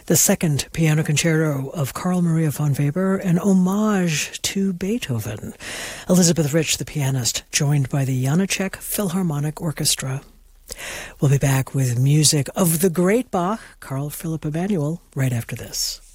The second piano concerto of Carl Maria von Weber, an homage to Beethoven. Elizabeth Rich, the pianist, joined by the Janáček Philharmonic Orchestra. We'll be back with music of the great Bach, Carl Philipp Emanuel, right after this.